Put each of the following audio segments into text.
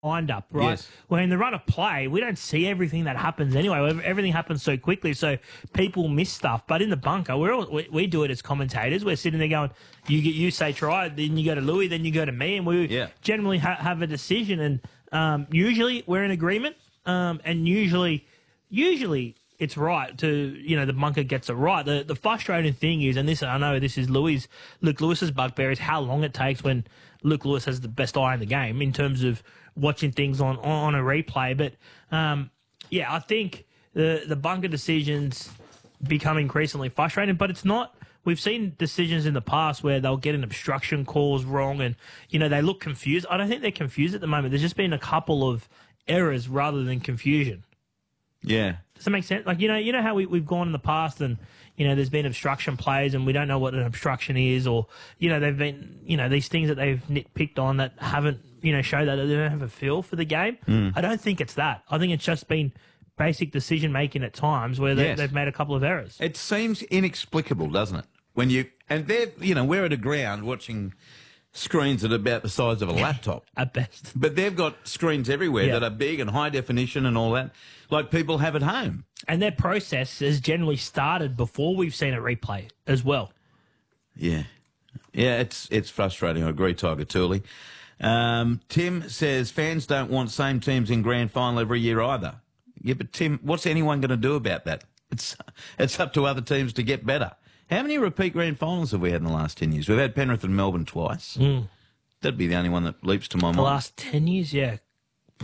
wind up, right? Yes. When in the run of play, we don't see everything that happens anyway. Everything happens so quickly, so people miss stuff. But in the bunker, we do it as commentators. We're sitting there going, you say try, then you go to Louis, then you go to me, and we generally have a decision. And usually we're in agreement, and usually it's right to, the bunker gets it right. The frustrating thing is, and this I know this is Luke Lewis's bugbear, is how long it takes when Luke Lewis has the best eye in the game in terms of watching things on a replay. But, I think the bunker decisions become increasingly frustrating, but it's not. We've seen decisions in the past where they'll get an obstruction calls wrong and, they look confused. I don't think they're confused at the moment. There's just been a couple of errors rather than confusion. Yeah. Does that make sense? Like, you know how we've gone in the past and, there's been obstruction plays and we don't know what an obstruction is, or, they've been, these things that they've nitpicked on that haven't, show that they don't have a feel for the game. I don't think it's that. I think it's just been basic decision making at times where they've made a couple of errors. It seems inexplicable, doesn't it? We're at a ground watching screens that are about the size of a laptop. At best. But they've got screens everywhere that are big and high definition and all that, like people have at home. And their process has generally started before we've seen a replay as well. Yeah. Yeah, it's frustrating. I agree, Tiger Tooley. Tim says fans don't want same teams in grand final every year either. Yeah, but Tim, what's anyone going to do about that? It's up to other teams to get better. How many repeat grand finals have we had in the last 10 years? We've had Penrith and Melbourne twice. That'd be the only one that leaps to my mind. The last 10 years, yeah. I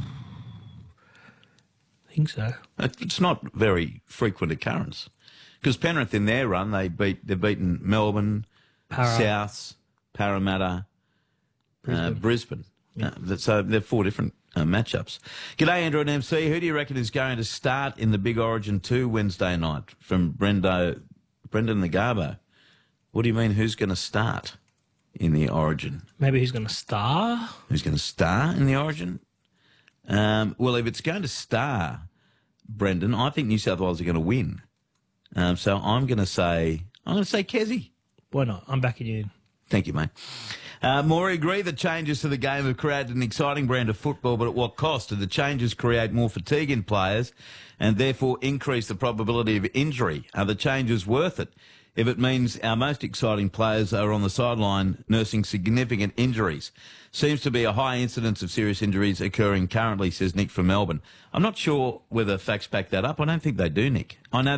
think so. It's not very frequent occurrence. Because Penrith in their run, they've beaten Melbourne, Souths, Parramatta, Brisbane. Yeah. So they're four different matchups. G'day, Andrew and MC. Who do you reckon is going to start in the Big Origin 2 Wednesday night? From Brendan the Garbo. What do you mean, who's going to start in the Origin? Maybe who's going to star? Who's going to star in the Origin? Well, if it's going to star, Brendan, I think New South Wales are going to win. So I'm going to say Kezi. Why not? I'm backing you in. Thank you, mate. Maury, agree the changes to the game have created an exciting brand of football, but at what cost? Do the changes create more fatigue in players and therefore increase the probability of injury? Are the changes worth it if it means our most exciting players are on the sideline nursing significant injuries? Seems to be a high incidence of serious injuries occurring currently, says Nick from Melbourne. I'm not sure whether facts back that up. I don't think they do, Nick. I know